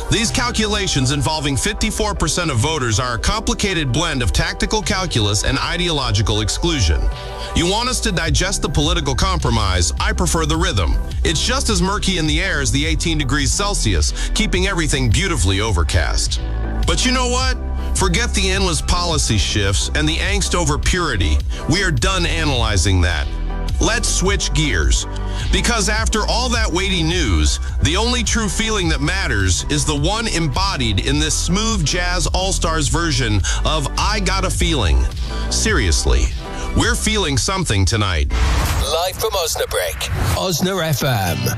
These calculations involving 54% of voters are a complicated blend of tactical calculus and ideological exclusion. You want us to digest the political compromise? I prefer the rhythm. It's just as murky in the air as the 18 degrees Celsius, keeping everything beautifully overcast. But you know what? Forget the endless policy shifts and the angst over purity. We are done analyzing that. Let's switch gears. Because after all that weighty news, the only true feeling that matters is the one embodied in this smooth jazz all-stars version of I Got a Feeling. Seriously, we're feeling something tonight. Live from Osnabrück, Osna FM.